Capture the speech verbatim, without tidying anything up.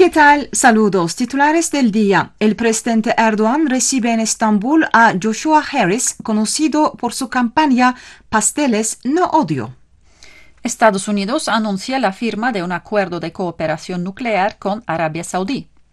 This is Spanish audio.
¿Qué tal? Saludos. Titulares del día. El presidente Erdogan recibe en Estambul a Joshua Harris, conocido por su campaña Pasteles, no odio. Estados Unidos anuncia la firma de un acuerdo de cooperación nuclear con Arabia Saudí.